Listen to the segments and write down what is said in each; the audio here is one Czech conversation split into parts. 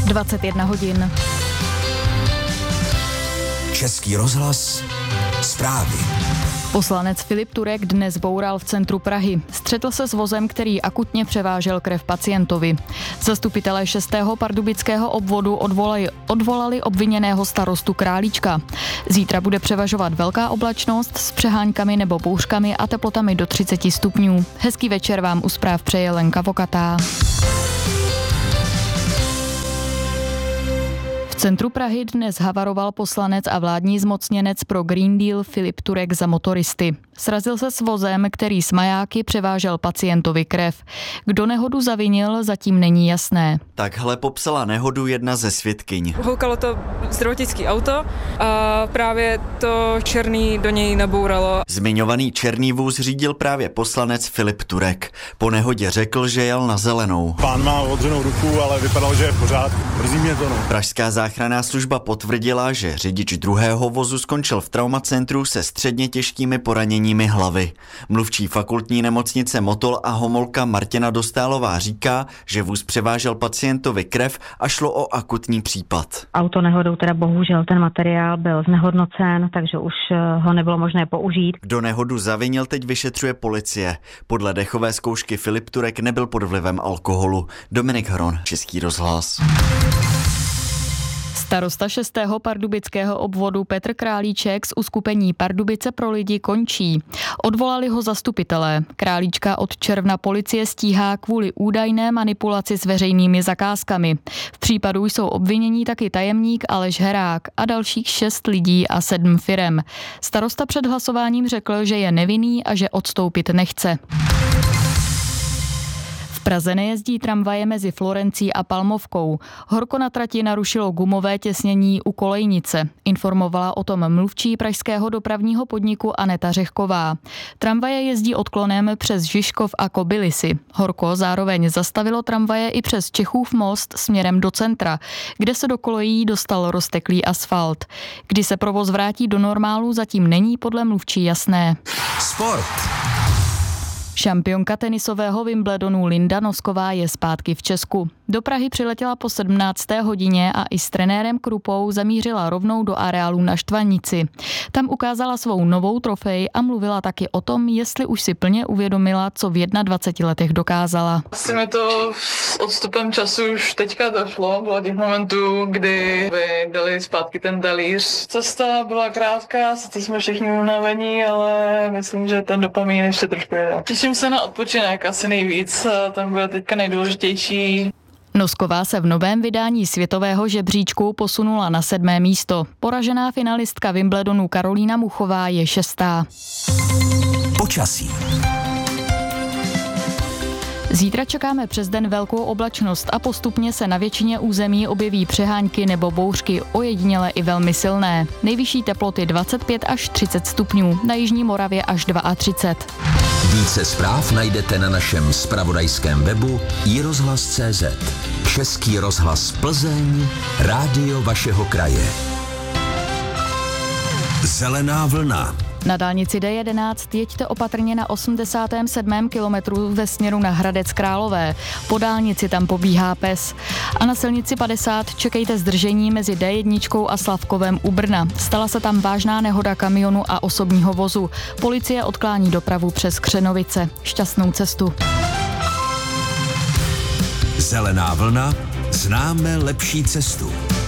21 hodin. Český rozhlas, zprávy. Poslanec Filip Turek dnes boural v centru Prahy. Střetl se s vozem, který akutně převážel krev pacientovi. Zastupitelé 6. pardubického obvodu odvolali obviněného starostu Králíčka. Zítra bude převažovat velká oblačnost s přeháňkami nebo bouřkami a teplotami do 30 stupňů. Hezký večer vám u zpráv přeje Lenka Vokatá. V centru Prahy dnes havaroval poslanec a vládní zmocněnec pro Green Deal Filip Turek za motoristy. Srazil se s vozem, který s majáky převážel pacientovi krev. Kdo nehodu zavinil, zatím není jasné. Takhle popsala nehodu jedna ze svědkyň. Houkalo to zdravotnické auto a právě to černý do něj nabouralo. Zmiňovaný černý vůz řídil právě poslanec Filip Turek. Po nehodě řekl, že jel na zelenou. Pán má odřenou ruku, ale vypadalo, že je v pořádku. Mrzí mě to, no. Pražská záchranná služba potvrdila, že řidič druhého vozu skončil v traumacentru se středně těžkými poraněními hlavy. Mluvčí fakultní nemocnice Motol a Homolka Martina Dostálová říká, že vůz převážel pacientovi krev a šlo o akutní případ. Autonehodou teda bohužel ten materiál byl znehodnocen, takže už ho nebylo možné použít. Kdo nehodu zavinil, teď vyšetřuje policie. Podle dechové zkoušky Filip Turek nebyl pod vlivem alkoholu. Dominik Hron, Český rozhlas. Starosta 6. pardubického obvodu Petr Králíček z uskupení Pardubice pro lidi končí. Odvolali ho zastupitelé. Králíčka od června policie stíhá kvůli údajné manipulaci s veřejnými zakázkami. V případu jsou obvinění taky tajemník Aleš Herák a dalších 6 lidí a 7 firem. Starosta před hlasováním řekl, že je nevinný a že odstoupit nechce. V Praze nejezdí tramvaje mezi Florencí a Palmovkou. Horko na trati narušilo gumové těsnění u kolejnice. Informovala o tom mluvčí pražského dopravního podniku Aneta Řehková. Tramvaje jezdí odklonem přes Žižkov a Kobylisy. Horko zároveň zastavilo tramvaje i přes Čechův most směrem do centra, kde se do kolejí dostal rozteklý asfalt. Kdy se provoz vrátí do normálu, zatím není podle mluvčí jasné. Sport. Šampionka tenisového Wimbledonu Linda Nosková je zpátky v Česku. Do Prahy přiletěla po 17. hodině a i s trenérem Krupou zamířila rovnou do areálu na Štvanici. Tam ukázala svou novou trofej a mluvila taky o tom, jestli už si plně uvědomila, co v 21 letech dokázala. Asi mi to s odstupem času už teďka došlo. Bylo těch momentů, kdy by dali zpátky ten talíř. Cesta byla krátká, sice jsme všichni unavení, ale myslím, že ten dopamin ještě trošku jede. Těším se na odpočinek asi nejvíc, ten bude teďka nejdůležitější. Nosková se v novém vydání světového žebříčku posunula na 7. místo. Poražená finalistka Wimbledonu Karolína Muchová je 6. Počasí. Zítra čekáme přes den velkou oblačnost a postupně se na většině území objeví přehánky nebo bouřky, ojediněle i velmi silné. Nejvyšší teploty 25 až 30 stupňů, na jižní Moravě až 32. Více zpráv najdete na našem zpravodajském webu iRozhlas.cz. Český rozhlas Plzeň, rádio vašeho kraje. Zelená vlna. Na dálnici D11 jeďte opatrně na 87. kilometru ve směru na Hradec Králové. Po dálnici tam pobíhá pes. A na silnici 50 čekejte zdržení mezi D1 a Slavkovem u Brna. Stala se tam vážná nehoda kamionu a osobního vozu. Policie odklání dopravu přes Křenovice. Šťastnou cestu. Zelená vlna. Známe lepší cestu.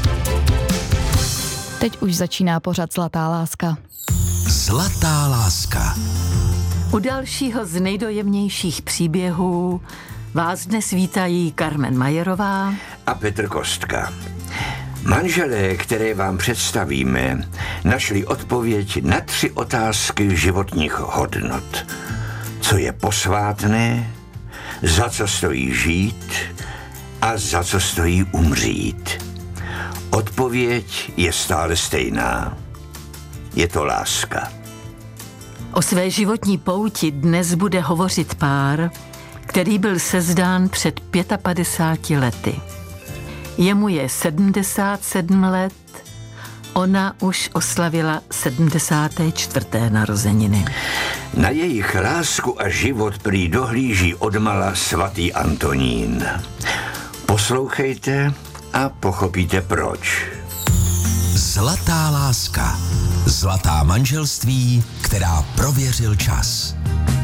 Teď už začíná pořad Zlatá láska. Zlatá láska. U dalšího z nejdojemnějších příběhů vás dnes vítají Carmen Majerová a Petr Kostka. Manželé, které vám představíme, našli odpověď na 3 otázky životních hodnot. Co je posvátné, za co stojí žít a za co stojí umřít. Odpověď je stále stejná. Je to láska. O své životní pouti dnes bude hovořit pár, který byl sezdán před 55 lety. Jemu je 77 let, ona už oslavila 74. narozeniny. Na jejich lásku a život prý dohlíží odmala svatý Antonín. Poslouchejte a pochopíte proč. Zlatá láska. Zlatá manželství, která prověřil čas.